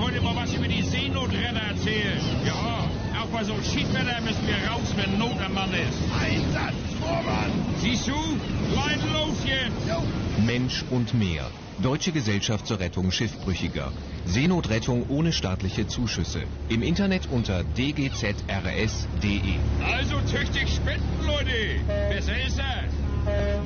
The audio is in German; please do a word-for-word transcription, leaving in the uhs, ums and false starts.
heute mal was über die Seenotretter erzählen. Ja, auch bei so einem Schiedwetter müssen wir raus, wenn Not am Mann ist. Einsatz, Vormann! Siehst du? Leiden los jetzt! Jo. Mensch und Meer. Deutsche Gesellschaft zur Rettung Schiffbrüchiger. Seenotrettung ohne staatliche Zuschüsse. Im Internet unter d g z r s punkt d e. Also tüchtig spenden, Leute. Besser ist das.